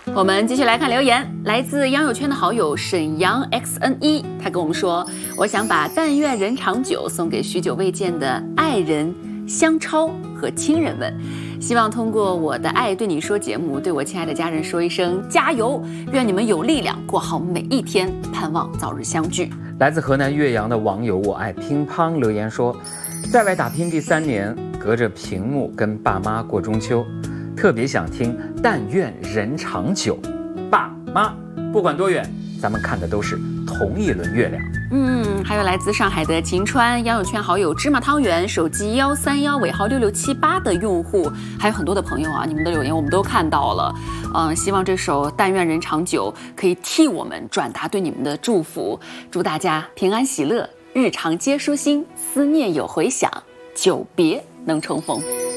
我们继续来看留言，来自杨友圈的好友沈阳 XN1，他跟我们说：“我想把但愿人长久送给许久未见的爱人香超和亲人们，希望通过我的爱对你说节目，对我亲爱的家人说一声加油，愿你们有力量过好每一天，盼望早日相聚。” 来自河南岳阳的网友我爱乒乓留言说，在外打拼第3年，隔着屏幕跟爸妈过中秋，特别想听但愿人长久。爸妈不管多远，咱们看的都是同一轮月亮。 还有来自上海的秦川杨友圈好友芝麻汤圆，手机131尾号6678的用户，还有很多的朋友啊，你们的留言我们都看到了。希望这首但愿人长久可以替我们转达对你们的祝福，祝大家平安喜乐，日常皆舒心，思念有回响，久别能重逢。